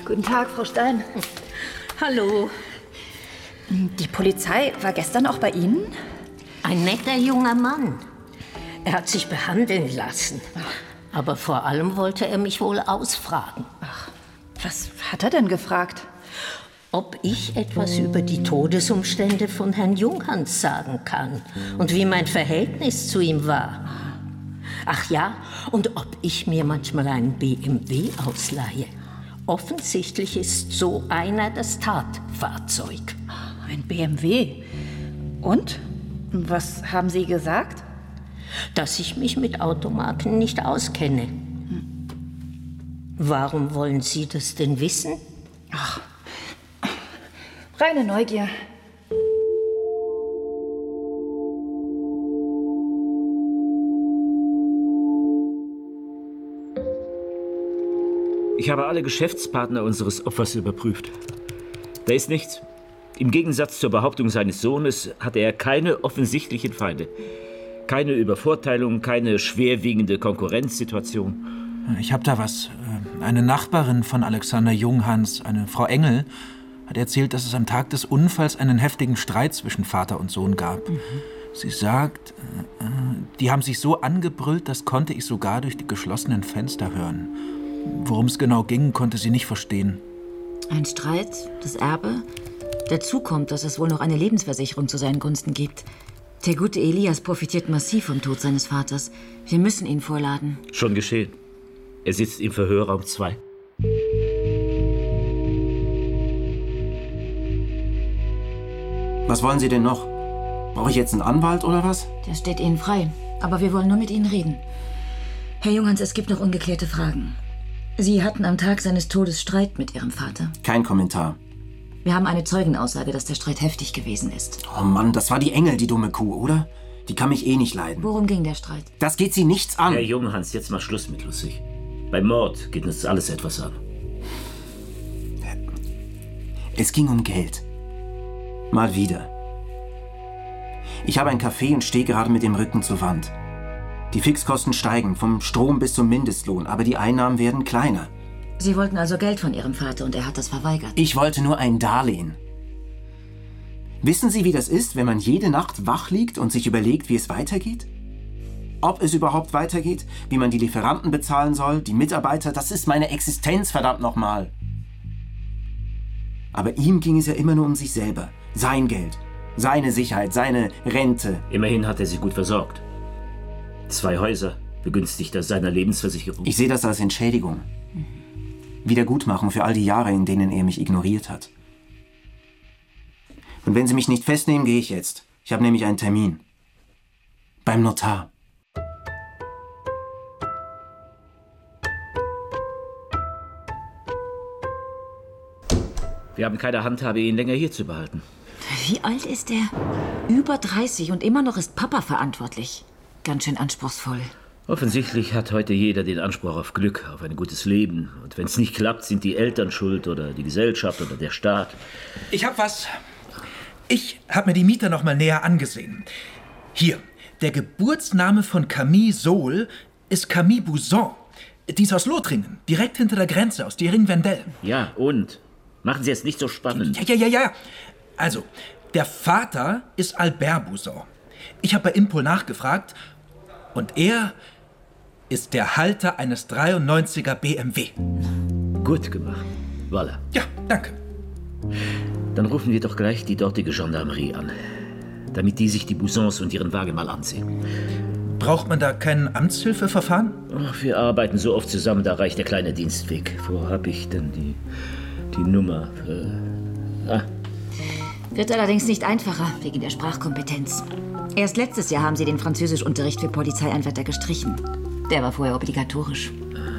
Guten Tag, Frau Stein. Hallo. Die Polizei war gestern auch bei Ihnen? Ein netter junger Mann. Er hat sich behandeln lassen. Aber vor allem wollte er mich wohl ausfragen. Ach, was hat er denn gefragt? Ob ich etwas über die Todesumstände von Herrn Junghans sagen kann und wie mein Verhältnis zu ihm war. Ach ja, und ob ich mir manchmal einen BMW ausleihe. Offensichtlich ist so einer das Tatfahrzeug. Ein BMW? Und? Was haben Sie gesagt? Dass ich mich mit Automarken nicht auskenne. Warum wollen Sie das denn wissen? Ach, reine Neugier. Ich habe alle Geschäftspartner unseres Opfers überprüft. Da ist nichts. Im Gegensatz zur Behauptung seines Sohnes hatte er keine offensichtlichen Feinde. Keine Übervorteilung, keine schwerwiegende Konkurrenzsituation. Ich habe da was. Eine Nachbarin von Alexander Junghans, eine Frau Engel, hat erzählt, dass es am Tag des Unfalls einen heftigen Streit zwischen Vater und Sohn gab. Sie sagt, die haben sich so angebrüllt, das konnte ich sogar durch die geschlossenen Fenster hören. Worum es genau ging, konnte sie nicht verstehen. Ein Streit, das Erbe. Dazu kommt, dass es wohl noch eine Lebensversicherung zu seinen Gunsten gibt. Der gute Elias profitiert massiv vom Tod seines Vaters. Wir müssen ihn vorladen. Schon geschehen. Er sitzt im Verhörraum 2. Was wollen Sie denn noch? Brauche ich jetzt einen Anwalt oder was? Der steht Ihnen frei. Aber wir wollen nur mit Ihnen reden. Herr Junghans, es gibt noch ungeklärte Fragen. Sie hatten am Tag seines Todes Streit mit Ihrem Vater. Kein Kommentar. Wir haben eine Zeugenaussage, dass der Streit heftig gewesen ist. Oh Mann, das war die Engel, die dumme Kuh, oder? Die kann mich eh nicht leiden. Worum ging der Streit? Das geht Sie nichts an. Herr Junghans, jetzt mal Schluss mit lustig. Beim Mord geht uns alles etwas an. Es ging um Geld. Mal wieder. Ich habe ein Café und stehe gerade mit dem Rücken zur Wand. Die Fixkosten steigen, vom Strom bis zum Mindestlohn, aber die Einnahmen werden kleiner. Sie wollten also Geld von Ihrem Vater und er hat das verweigert. Ich wollte nur ein Darlehen. Wissen Sie, wie das ist, wenn man jede Nacht wach liegt und sich überlegt, wie es weitergeht? Ob es überhaupt weitergeht, wie man die Lieferanten bezahlen soll, die Mitarbeiter, das ist meine Existenz, verdammt nochmal. Aber ihm ging es ja immer nur um sich selber. Sein Geld, seine Sicherheit, seine Rente. Immerhin hat er sie gut versorgt. 2 Häuser, Begünstigter seiner Lebensversicherung. Ich sehe das als Entschädigung. Wiedergutmachung für all die Jahre, in denen er mich ignoriert hat. Und wenn Sie mich nicht festnehmen, gehe ich jetzt. Ich habe nämlich einen Termin. Beim Notar. Wir haben keine Handhabe, ihn länger hier zu behalten. Wie alt ist er? Über 30 und immer noch ist Papa verantwortlich. Ganz schön anspruchsvoll. Offensichtlich hat heute jeder den Anspruch auf Glück, auf ein gutes Leben. Und wenn es nicht klappt, sind die Eltern schuld oder die Gesellschaft oder der Staat. Ich hab was. Ich habe mir die Mieter noch mal näher angesehen. Hier, der Geburtsname von Camille Sohl ist Camille Bouzon. Die ist aus Lothringen, direkt hinter der Grenze, aus Diering-Wendel. Ja, und? Machen Sie es nicht so spannend. Ja. Also, der Vater ist Albert Bouzon. Ich habe bei Impol nachgefragt und er ist der Halter eines 93er BMW. Gut gemacht. Voilà. Ja, danke. Dann rufen wir doch gleich die dortige Gendarmerie an, damit die sich die Bouzons und ihren Wagen mal ansehen. Braucht man da kein Amtshilfeverfahren? Ach, wir arbeiten so oft zusammen, da reicht der kleine Dienstweg. Wo habe ich denn die Nummer? Wird allerdings nicht einfacher, wegen der Sprachkompetenz. Erst letztes Jahr haben sie den Französischunterricht für Polizeianwärter gestrichen. Der war vorher obligatorisch.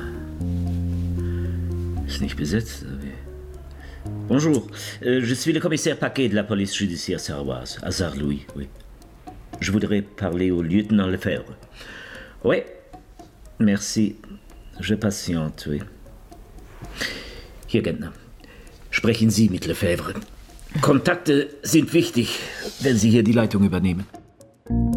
Ist nicht besetzt. Bonjour, je suis le commissaire Paquet de la police judiciaire sarroise, à Sarre-Louis, oui. Je voudrais parler au lieutenant Lefebvre. Oui, merci. Je patiente, oui. Hier, Gentner. Sprechen Sie mit Lefebvre. Kontakte sind wichtig, wenn Sie hier die Leitung übernehmen.